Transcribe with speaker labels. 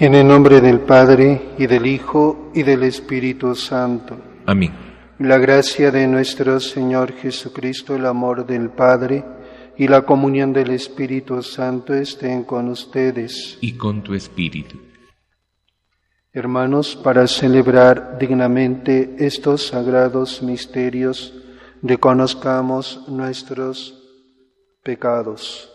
Speaker 1: En el nombre del Padre, y del Hijo, y del Espíritu Santo.
Speaker 2: Amén.
Speaker 1: La gracia de nuestro Señor Jesucristo, el amor del Padre, y la comunión del Espíritu Santo estén con ustedes.
Speaker 2: Y con tu espíritu.
Speaker 1: Hermanos, para celebrar dignamente estos sagrados misterios, reconozcamos nuestros pecados.